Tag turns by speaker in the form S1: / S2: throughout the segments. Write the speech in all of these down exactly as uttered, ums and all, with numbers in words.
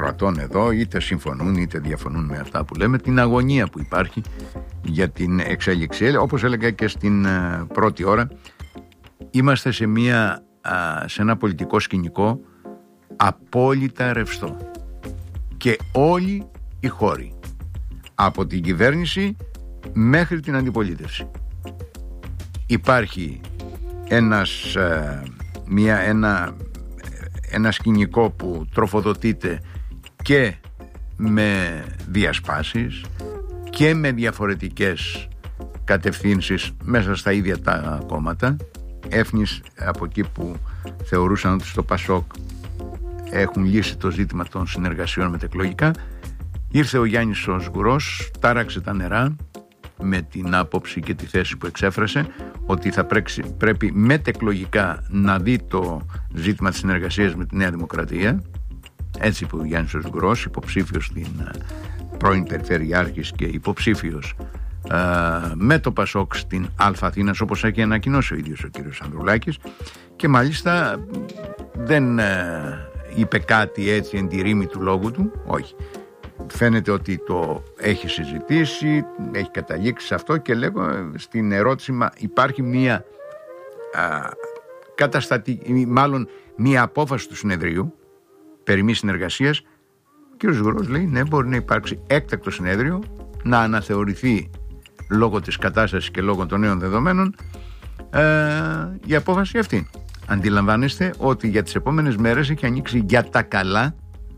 S1: ακροατών εδώ, είτε συμφωνούν είτε διαφωνούν με αυτά που λέμε, την αγωνία που υπάρχει για την εξέλιξη. Όπως έλεγα και στην πρώτη ώρα, είμαστε σε, μια, σε ένα πολιτικό σκηνικό απόλυτα ρευστό και όλοι οι χώροι, από την κυβέρνηση μέχρι την αντιπολίτευση, υπάρχει ένας, μια, ένα, ένα σκηνικό που τροφοδοτείται και με διασπάσεις και με διαφορετικές κατευθύνσεις μέσα στα ίδια τα κόμματα. Έφνης από εκεί που θεωρούσαν ότι στο Πασόκ έχουν λύσει το ζήτημα των συνεργασιών μετεκλογικά, ήρθε ο Γιάννης ο Σγουρός, τάραξε τα νερά με την άποψη και τη θέση που εξέφρασε ότι θα πρέξει, πρέπει μετεκλογικά να δει το ζήτημα της συνεργασίας με τη Νέα Δημοκρατία. Έτσι είπε ο Γιάννης ο Σγουρός, υποψήφιος στην πρώην Περιφερειάρχης και υποψήφιος ε, με το Πασόκ στην Αλφα Αθήνας, όπως έχει ανακοινώσει ο ίδιος ο κύριος Ανδρουλάκης, και μάλιστα δεν ε, είπε κάτι έτσι εν τη ρήμη του λόγου του, όχι. Φαίνεται ότι το έχει συζητήσει, έχει καταλήξει σε αυτό, και λέγω στην ερώτηση, μα υπάρχει μία α, καταστατική, μάλλον μία απόφαση του συνεδρίου περί μη συνεργασίας. Ο κ. Σγουρός λέει ναι, μπορεί να υπάρξει έκτακτο συνέδριο, να αναθεωρηθεί λόγω της κατάστασης και λόγω των νέων δεδομένων ε, η απόφαση αυτή. Αντιλαμβάνεστε ότι για τις επόμενες μέρες έχει ανοίξει για τα καλά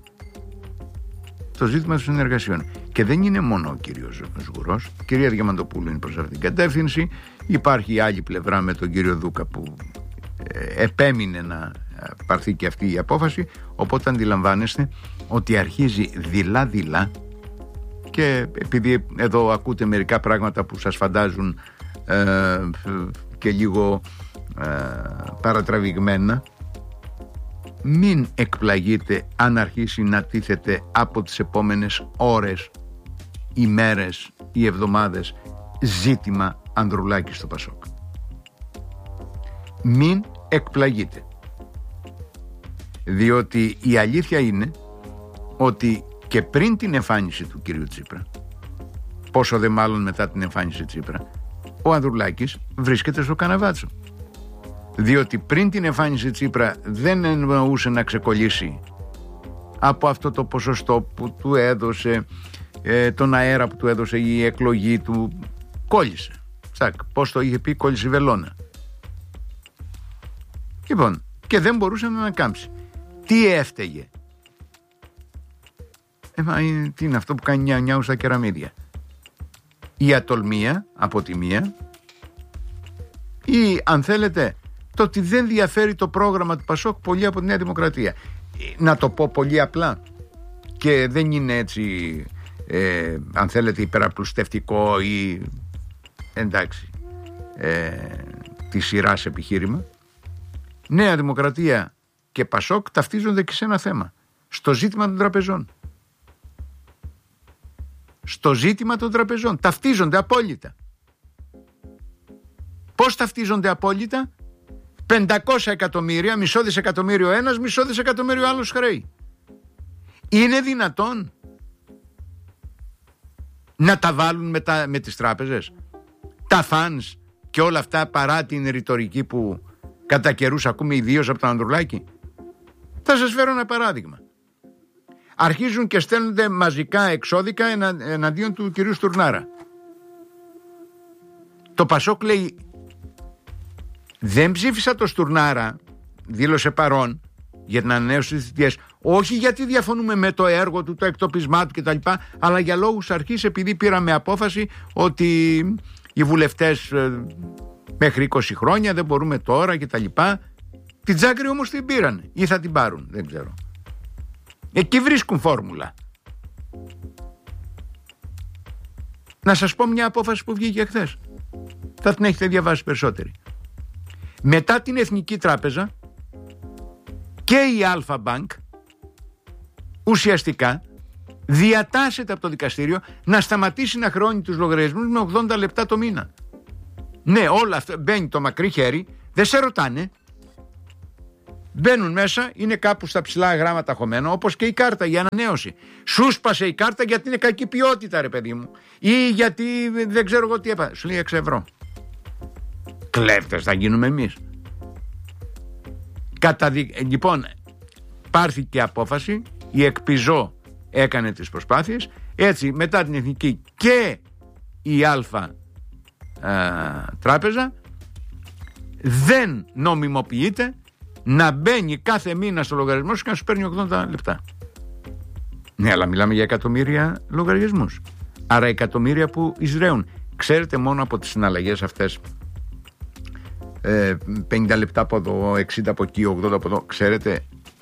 S1: το ζήτημα των συνεργασιών. Και δεν είναι μόνο ο κύριος Σγουρός, η κυρία Διαμαντοπούλου είναι προς αυτήν την κατεύθυνση. Υπάρχει η άλλη πλευρά με τον κύριο Δούκα που ε, επέμεινε να πάρθει και αυτή η απόφαση. Οπότε αντιλαμβάνεστε ότι αρχίζει δειλά-δειλά, και επειδή εδώ ακούτε μερικά πράγματα που σας φαντάζουν ε, και λίγο ε, παρατραβηγμένα, μην εκπλαγείτε αν αρχίσει να τίθεται από τις επόμενες ώρες, ημέρες ή εβδομάδες ζήτημα Ανδρουλάκη στο Πασόκ. Μην εκπλαγείτε, διότι η αλήθεια είναι ότι και πριν την εμφάνιση του κυρίου Τσίπρα, πόσο δε μάλλον μετά την εμφάνιση Τσίπρα, ο Ανδρουλάκης βρίσκεται στο καναβάτσο. Διότι πριν την εμφάνιση Τσίπρα δεν εννοούσε να ξεκολλήσει από αυτό το ποσοστό που του έδωσε, ε, τον αέρα που του έδωσε η εκλογή του. Κόλλησε. Τσακ, πώς το είχε πει, κόλλησε η βελόνα. Λοιπόν, και δεν μπορούσε να ανακάμψει. Τι έφταιγε? Ε, μα, τι είναι αυτό που κάνει νιάου νιάου στα κεραμίδια? Η ατολμία από τη μία, ή αν θέλετε το ότι δεν διαφέρει το πρόγραμμα του Πασόκ πολύ από τη Νέα Δημοκρατία. Να το πω πολύ απλά, και δεν είναι έτσι ε, αν θέλετε υπεραπλουστευτικό ή εντάξει ε, τη σειράς επιχείρημα. Νέα Δημοκρατία και Πασόκ ταυτίζονται και σε ένα θέμα, στο ζήτημα των τραπεζών. Στο ζήτημα των τραπεζών ταυτίζονται απόλυτα. Πώς ταυτίζονται απόλυτα? πεντακόσια εκατομμύρια, μισό δισεκατομμύριο ένας, μισό δισεκατομμύριο άλλος χρέη. Είναι δυνατόν να τα βάλουν με, τα, με τις τράπεζες, τα φανς και όλα αυτά, παρά την ρητορική που κατά καιρούς ακούμε, ιδίως από τον Ανδρουλάκη? Θα σας φέρω ένα παράδειγμα. Αρχίζουν και στέλνονται μαζικά εξώδικα ενα, εναντίον του κυρίου Στουρνάρα. Το Πασόκ λέει δεν ψήφισα το Στουρνάρα, δήλωσε παρόν για την ανανέωση της θητείας, όχι γιατί διαφωνούμε με το έργο του, το εκτοπισμά του κτλ, αλλά για λόγους αρχής, επειδή πήραμε απόφαση ότι οι βουλευτές ε, μέχρι είκοσι χρόνια δεν μπορούμε τώρα κτλ. Την Τζάκρη όμως την πήραν ή θα την πάρουν, δεν ξέρω. Εκεί βρίσκουν φόρμουλα. Να σας πω μια απόφαση που βγήκε χθες, θα την έχετε διαβάσει περισσότεροι. Μετά την Εθνική Τράπεζα και η Αλφα Μπανκ ουσιαστικά διατάσσεται από το δικαστήριο να σταματήσει να χρεώνει τους λογαριασμούς με ογδόντα λεπτά το μήνα. Ναι, όλα αυτά, μπαίνει το μακρύ χέρι, δεν σε ρωτάνε. Μπαίνουν μέσα, είναι κάπου στα ψηλά γράμματα χωμένο, όπως και η κάρτα για ανανέωση. Σου σπάσε η κάρτα γιατί είναι κακή ποιότητα, ρε παιδί μου, ή γιατί δεν ξέρω εγώ τι έπαθε. Σου λέει έξι ευρώ. Κλέφτες θα γίνουμε εμείς. Καταδι... Λοιπόν, πάρθηκε απόφαση, η Εκπιζό έκανε τις προσπάθειες, έτσι μετά την Εθνική και η Αλφα α, τράπεζα δεν νομιμοποιείται να μπαίνει κάθε μήνα στο λογαριασμό σου και να σου παίρνει ογδόντα λεπτά. Ναι, αλλά μιλάμε για εκατομμύρια λογαριασμούς. Άρα εκατομμύρια που εισραίουν. Ξέρετε μόνο από τις συναλλαγές αυτές, ε, πενήντα λεπτά από εδώ, εξήντα από εκεί, ογδόντα από εδώ, ξέρετε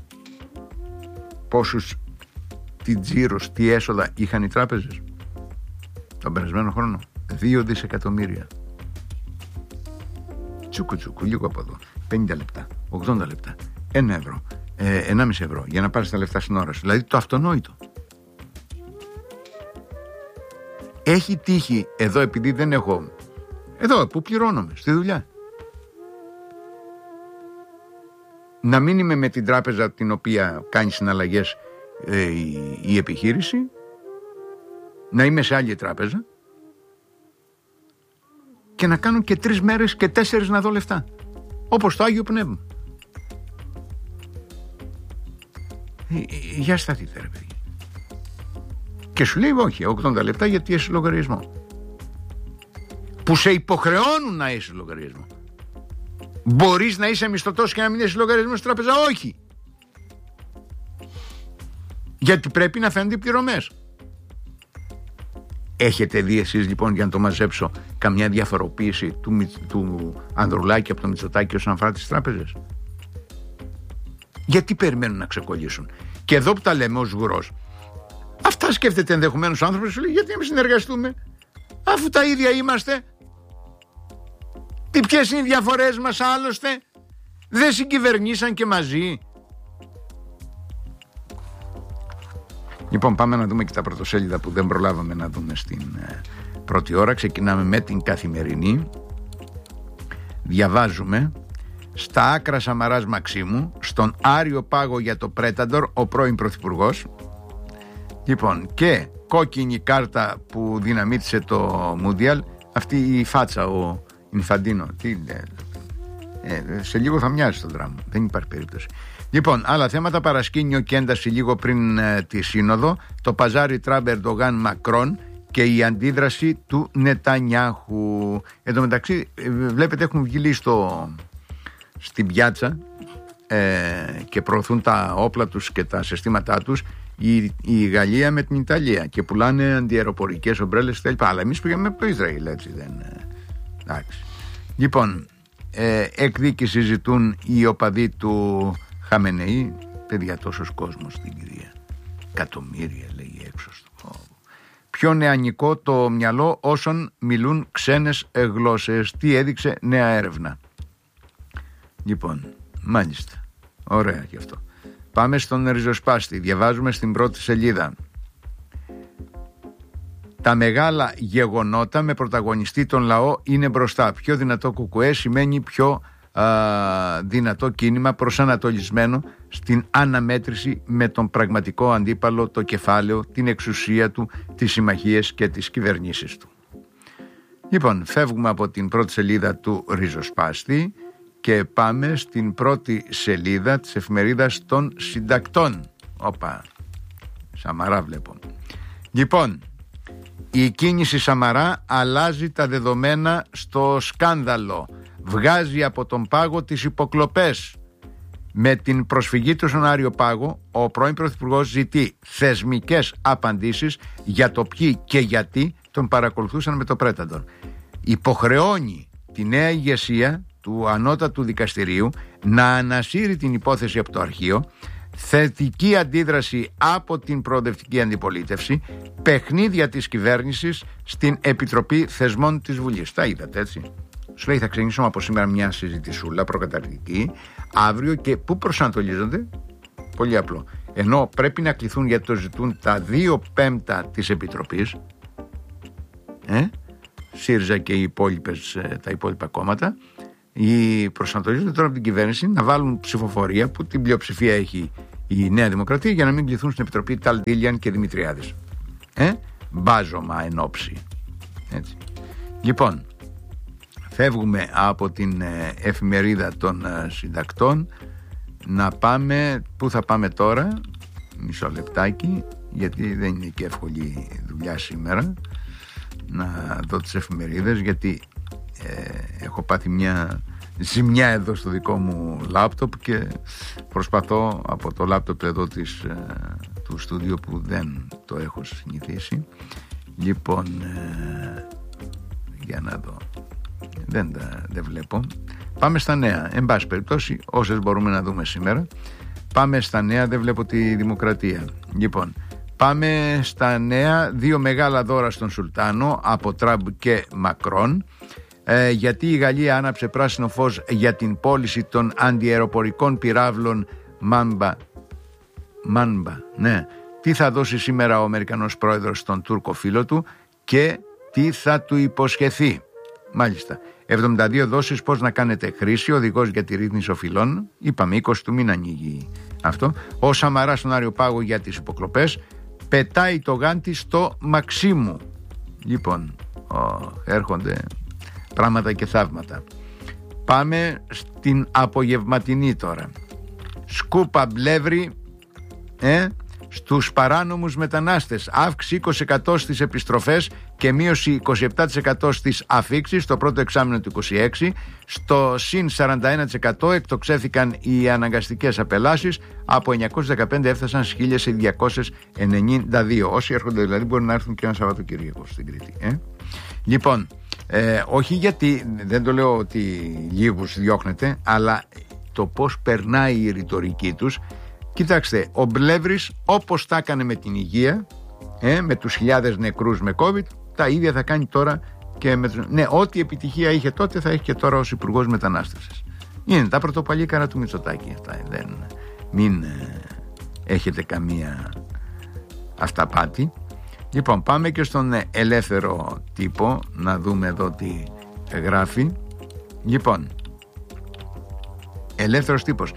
S1: πόσους τι τζίρους, τι έσοδα είχαν οι τράπεζες τον περασμένο χρόνο? Δύο δισεκατομμύρια. Τσούκου τσούκου, λίγο από εδώ, πενήντα λεπτά, ογδόντα λεπτά, ένα ευρώ, ε, ενάμιση ευρώ για να πάρεις τα λεφτά στην ώρα σου. Δηλαδή το αυτονόητο. Έχει τύχει εδώ, επειδή δεν έχω, εδώ που πληρώνομαι στη δουλειά, να μην είμαι με την τράπεζα την οποία κάνει συναλλαγές ε, η, η επιχείρηση, να είμαι σε άλλη τράπεζα και να κάνω και τρεις μέρες και τέσσερις να δω λεφτά, όπως το Άγιο Πνεύμα. ε, ε, για σταθείτε ρε παιδί. Και σου λέει όχι, ογδόντα λεπτά γιατί έχεις λογαριασμό, που σε υποχρεώνουν να έχεις λογαριασμό. Μπορείς να είσαι μισθωτός και να μην έχεις λογαριασμό στην τράπεζα? Όχι. Γιατί πρέπει να φαίνονται οι πληρωμές. Έχετε δει εσείς λοιπόν, για να το μαζέψω, καμιά διαφοροποίηση του, του Ανδρουλάκη από το Μητσοτάκη όσον αφορά τις τράπεζες? Γιατί περιμένουν να ξεκολλήσουν? Και εδώ που τα λέμε ως γουρός, αυτά σκέφτεται ενδεχομένως ο άνθρωπος, σου λέει γιατί να μην συνεργαστούμε, αφού τα ίδια είμαστε. Τι, ποιες είναι οι διαφορές μας άλλωστε? Δεν συγκυβερνήσαν και μαζί? Λοιπόν, πάμε να δούμε και τα πρωτοσέλιδα που δεν προλάβαμε να δούμε στην ε, πρώτη ώρα. Ξεκινάμε με την Καθημερινή. Διαβάζουμε: στα άκρα Σαμαράς Μαξίμου, στον Άριο Πάγο για το Πρέταντορ ο πρώην πρωθυπουργός. Λοιπόν, και κόκκινη κάρτα που δυναμίτησε το Μούντιαλ, αυτή η φάτσα, ο Ινφαντίνο. Τι, ε, σε λίγο θα μοιάζει τον δράμα, δεν υπάρχει περίπτωση. Λοιπόν, άλλα θέματα, παρασκήνιο και ένταση λίγο πριν ε, τη σύνοδο, το παζάρι Τραμπ Ερντογάν Μακρόν και η αντίδραση του Νετανιάχου. Εν τω μεταξύ, ε, βλέπετε, έχουν βγει στο, στην πιάτσα ε, και προωθούν τα όπλα τους και τα συστήματά τους η, η Γαλλία με την Ιταλία και πουλάνε αντιαεροπορικές ομπρέλες κτλ. Αλλά εμείς πήγαμε από το Ισραήλ, έτσι δεν. Ε, εντάξει. Λοιπόν, ε, εκδίκηση ζητούν οι οπαδοί του Χαμενεή. Παιδιά, τόσος κόσμος στην κυρία. Εκατομμύρια λέει έξω στο. Πιο νεανικό το μυαλό όσων μιλούν ξένες γλώσσες. Τι έδειξε νέα έρευνα. Λοιπόν, μάλιστα. Ωραία και αυτό. Πάμε στον ριζοσπάστη. Διαβάζουμε στην πρώτη σελίδα. Τα μεγάλα γεγονότα με πρωταγωνιστή τον λαό είναι μπροστά. Πιο δυνατό κουκουέ σημαίνει πιο α, δυνατό κίνημα προσανατολισμένο στην αναμέτρηση με τον πραγματικό αντίπαλο, το κεφάλαιο, την εξουσία του, τις συμμαχίες και τις κυβερνήσεις του. Λοιπόν, φεύγουμε από την πρώτη σελίδα του ριζοσπάστη και πάμε στην πρώτη σελίδα της εφημερίδας των συντακτών. Όπα, Σαμαρά βλέπω. Λοιπόν, η κίνηση Σαμαρά αλλάζει τα δεδομένα στο σκάνδαλο. Βγάζει από τον πάγο τις υποκλοπές. Με την προσφυγή του στον Άριο Πάγο, ο πρώην Πρωθυπουργός ζητεί θεσμικές απαντήσεις για το ποιοι και γιατί τον παρακολουθούσαν με το Πρέταντορ. Υποχρεώνει τη νέα ηγεσία του Ανώτατου Δικαστηρίου να ανασύρει την υπόθεση από το αρχείο, θετική αντίδραση από την προοδευτική αντιπολίτευση, παιχνίδια της κυβέρνησης στην Επιτροπή Θεσμών της Βουλής. Τα είδατε, έτσι. Σου λέει θα ξεκινήσουμε από σήμερα μια συζητησούλα προκαταρκτική, αύριο, και πού προσανατολίζονται? Πολύ απλό. Ενώ πρέπει να κληθούν, γιατί το ζητούν, τα δύο πέμπτα της Επιτροπής, ε? ΣΥΡΙΖΑ και οι υπόλοιπες, τα υπόλοιπα κόμματα, οι προσανατολίζονται τώρα από την κυβέρνηση να βάλουν ψηφοφορία που την πλειοψηφία έχει η Νέα Δημοκρατία για να μην κληθούν στην Επιτροπή Ταλτήλιαν και Δημητριάδης. Ε, μπάζωμα εν όψη. Έτσι. Λοιπόν, φεύγουμε από την ε, εφημερίδα των ε, συντακτών να πάμε, πού θα πάμε τώρα, μισό λεπτάκι, γιατί δεν είναι και εύκολη δουλειά σήμερα να δω τις εφημερίδες, γιατί ε, έχω πάθει μια ζημιά εδώ στο δικό μου λάπτοπ και προσπαθώ από το λάπτοπ εδώ της, ε, του στούντιο που δεν το έχω συνηθίσει. Λοιπόν, ε, για να δω, δεν τα δεν βλέπω. Πάμε στα νέα, εν πάση περιπτώσει όσες μπορούμε να δούμε σήμερα. Πάμε στα νέα, δεν βλέπω τη Δημοκρατία. Λοιπόν, πάμε στα νέα, δύο μεγάλα δώρα στον Σουλτάνο από Τραμπ και Μακρόν, ε, γιατί η Γαλλία άναψε πράσινο φως για την πώληση των αντιαεροπορικών πυράβλων Μάμπα. Μάμπα, ναι. Τι θα δώσει σήμερα ο Αμερικανός πρόεδρος στον Τούρκο φίλο του και τι θα του υποσχεθεί. Μάλιστα, εβδομήντα δύο δόσεις πώς να κάνετε χρήση, οδηγός για τη ρύθμιση οφειλών. Είπαμε είκοσι του μήνα ανοίγει αυτό. Ο Σαμαράς στον Αριοπάγο για τις υποκλοπές. Πετάει το γάντι στο Μαξίμου. Λοιπόν, ο, έρχονται πράγματα και θαύματα. Πάμε στην απογευματινή τώρα. Σκούπα μπλεύρη ε, στους παράνομους μετανάστες. Αύξηση είκοσι τοις εκατό στις επιστροφές και μείωση είκοσι επτά τοις εκατό στις αφήξεις στο πρώτο εξάμηνο του είκοσι έξι. Στο συν σαράντα ένα τοις εκατό εκτοξεύθηκαν οι αναγκαστικές απελάσεις, από εννιακόσιες δεκαπέντε έφτασαν στις χίλια διακόσιες ενενήντα δύο. Όσοι έρχονται δηλαδή μπορεί να έρθουν και ένα Σαββατοκύριακο στην Κρήτη. Ε? Λοιπόν, ε, όχι γιατί δεν το λέω ότι λίγους διώχνεται, αλλά το πώς περνάει η ρητορική τους. Κοιτάξτε, ο Μπλεύρης όπως τα έκανε με την υγεία, ε, με τους χιλιάδες νεκρούς με COVID, τα ίδια θα κάνει τώρα και με τους... Ναι, ό,τι επιτυχία είχε τότε θα έχει και τώρα ως Υπουργός Μετανάστευσης. Είναι τα πρωτοπαλίκαρα του Μητσοτάκη αυτά. Δεν, μην ε, έχετε καμία αυταπάτη. Λοιπόν, πάμε και στον ελεύθερο τύπο να δούμε εδώ τι γράφει. Λοιπόν, ελεύθερος τύπος.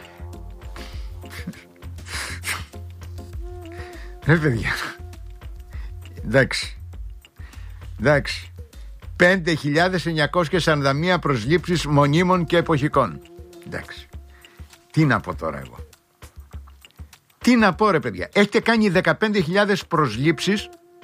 S1: Ρε παιδιά, εντάξει, εντάξει, πέντε χιλιάδες εννιακόσιες σαράντα μία προσλήψεις μονίμων και εποχικών. Εντάξει, τι να πω τώρα εγώ, τι να πω ρε παιδιά, έχετε κάνει δεκαπέντε χιλιάδες προσλήψεις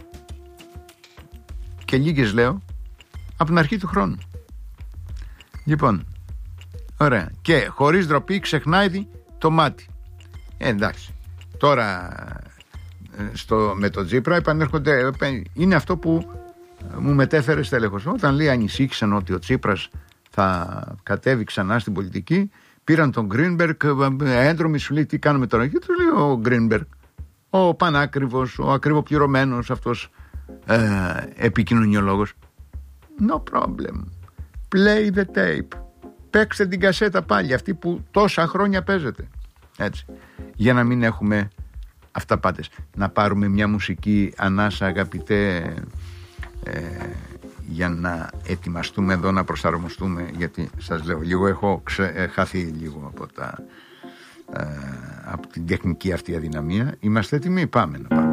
S1: και λίγες λέω από την αρχή του χρόνου. Λοιπόν, ωραία, και χωρίς ντροπή ξεχνάει το μάτι. ε, εντάξει, τώρα στο, με τον Τσίπρα επανέρχονται, είναι αυτό που μου μετέφερε στέλεχος. Όταν λέει ανησύχησαν ότι ο Τσίπρας θα κατέβει ξανά στην πολιτική, πήραν τον Γκρίνμπεργκ έντρομοι, σου λέει τι κάνουμε τώρα, και του λέει ο Γκρίνμπεργκ, ο πανάκριβος, ο ακριβοπληρωμένος αυτός ε, επικοινωνιολόγος, no problem, play the tape, παίξτε την κασέτα πάλι, αυτή που τόσα χρόνια παίζεται, έτσι, για να μην έχουμε αυταπάτες. Να πάρουμε μια μουσική ανάσα, αγαπητέ, ε, για να ετοιμαστούμε εδώ, να προσαρμοστούμε, γιατί σας λέω λίγο έχω ξε, ε, χαθεί λίγο από, τα, ε, από την τεχνική αυτή αδυναμία. Είμαστε έτοιμοι, πάμε να πάμε.